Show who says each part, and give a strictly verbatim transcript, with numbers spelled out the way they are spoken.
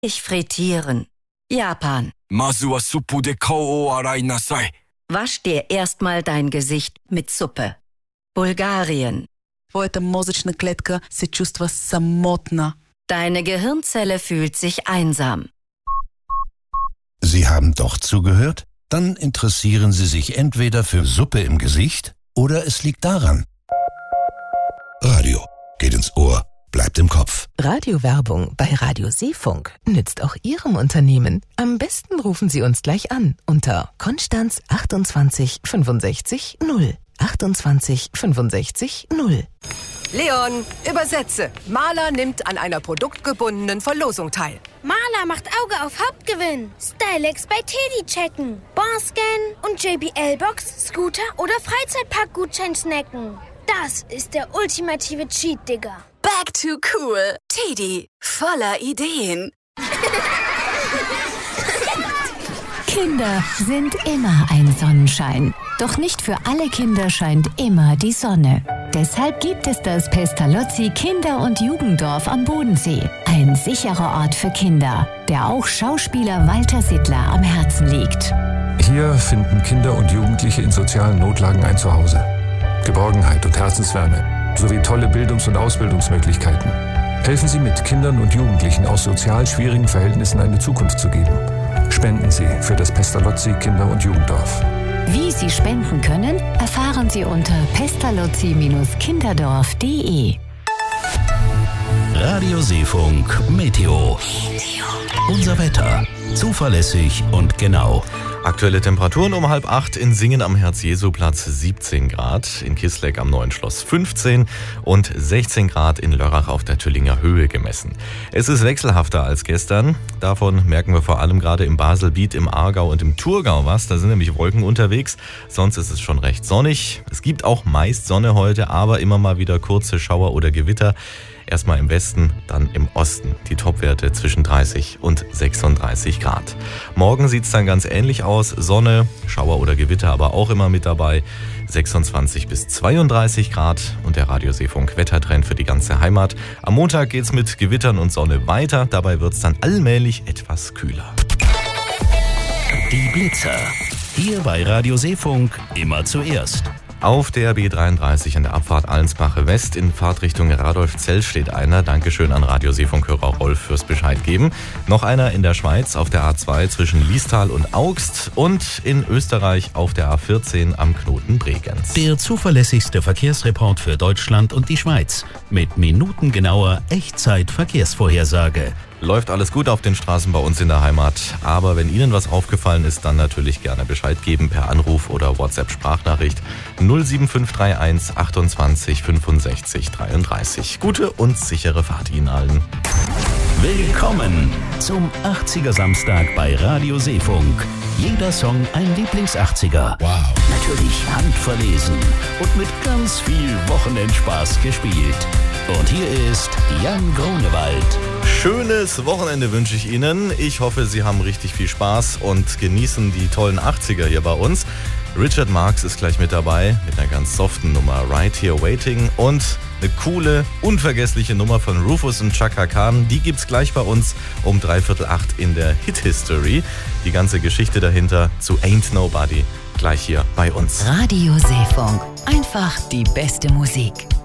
Speaker 1: Ich frittieren. Japan.
Speaker 2: Mazu wa suppu de kao o arai nasai.
Speaker 1: Wasch dir erstmal dein Gesicht mit Suppe. Bulgarien.
Speaker 3: Твоята мозъчна клетка се чувства самотна.
Speaker 1: Deine Gehirnzelle fühlt sich einsam.
Speaker 4: Sie haben doch zugehört? Dann interessieren Sie sich entweder für Suppe im Gesicht oder es liegt daran. Radio geht ins Ohr, bleibt im Kopf.
Speaker 5: Radiowerbung bei Radio Seefunk nützt auch Ihrem Unternehmen. Am besten rufen Sie uns gleich an unter Konstanz achtundzwanzig fünfundsechzig null. achtundzwanzig fünfundsechzig null.
Speaker 6: Leon, übersetze. Maler nimmt an einer produktgebundenen Verlosung teil.
Speaker 7: Maler macht Auge auf Hauptgewinn. Stylex bei Teddy checken. Barscan und J B L-Box, Scooter oder Freizeitparkgutschein snacken. Das ist der ultimative Cheat, Digga.
Speaker 8: Back to cool. Teddy, voller Ideen.
Speaker 9: Kinder sind immer ein Sonnenschein. Doch nicht für alle Kinder scheint immer die Sonne. Deshalb gibt es das Pestalozzi Kinder- und Jugenddorf am Bodensee. Ein sicherer Ort für Kinder, der auch Schauspieler Walter Sittler am Herzen liegt.
Speaker 10: Hier finden Kinder und Jugendliche in sozialen Notlagen ein Zuhause. Geborgenheit und Herzenswärme sowie tolle Bildungs- und Ausbildungsmöglichkeiten. Helfen Sie mit, Kindern und Jugendlichen aus sozial schwierigen Verhältnissen eine Zukunft zu geben. Spenden Sie für das Pestalozzi Kinder- und Jugenddorf.
Speaker 9: Wie Sie spenden können, erfahren Sie unter pestalozzi kinderdorf punkt de.
Speaker 4: Radio Seefunk Meteo. Unser Wetter. Zuverlässig und genau.
Speaker 11: Aktuelle Temperaturen um halb acht in Singen am Herz-Jesu-Platz siebzehn Grad, in Kisleck am Neuen Schloss fünfzehn und sechzehn Grad in Lörrach auf der Tüllinger Höhe gemessen. Es ist wechselhafter als gestern. Davon merken wir vor allem gerade im Baselbiet, im Aargau und im Thurgau was. Da sind nämlich Wolken unterwegs. Sonst ist es schon recht sonnig. Es gibt auch meist Sonne heute, aber immer mal wieder kurze Schauer oder Gewitter. Erstmal im Westen, dann im Osten. Die Topwerte zwischen dreißig und sechsunddreißig Grad. Morgen sieht es dann ganz ähnlich aus. Sonne, Schauer oder Gewitter aber auch immer mit dabei. sechsundzwanzig bis zweiunddreißig Grad und der Radio Seefunk Wettertrend für die ganze Heimat. Am Montag geht es mit Gewittern und Sonne weiter. Dabei wird es dann allmählich etwas kühler.
Speaker 4: Die Blitzer. Hier bei Radio Seefunk immer zuerst.
Speaker 11: Auf der B dreiunddreißig an der Abfahrt Allensbache West in Fahrtrichtung Radolfzell steht einer. Dankeschön an Radio Seefunk-Hörer Rolf fürs Bescheid geben. Noch einer in der Schweiz auf der A zwei zwischen Liestal und Augst und in Österreich auf der A vierzehn am Knoten Bregenz.
Speaker 4: Der zuverlässigste Verkehrsreport für Deutschland und die Schweiz mit minutengenauer Echtzeit-Verkehrsvorhersage.
Speaker 11: Läuft alles gut auf den Straßen bei uns in der Heimat. Aber wenn Ihnen was aufgefallen ist, dann natürlich gerne Bescheid geben per Anruf oder WhatsApp-Sprachnachricht null sieben fünf drei eins achtundzwanzig fünfundsechzig dreiunddreißig. Gute und sichere Fahrt Ihnen allen.
Speaker 4: Willkommen zum achtziger Samstag bei Radio Seefunk. Jeder Song ein Lieblings-achtziger. Wow. Natürlich handverlesen und mit ganz viel Wochenendspaß gespielt. Und hier ist Jan Grunewald.
Speaker 11: Schönes Wochenende wünsche ich Ihnen. Ich hoffe, Sie haben richtig viel Spaß und genießen die tollen achtziger hier bei uns. Richard Marx ist gleich mit dabei mit einer ganz soften Nummer, Right Here Waiting, und eine coole, unvergessliche Nummer von Rufus und Chaka Khan. Die gibt's gleich bei uns um dreiviertel acht in der Hit History. Die ganze Geschichte dahinter zu Ain't Nobody gleich hier bei uns.
Speaker 9: Radio Seefunk. Einfach die beste Musik.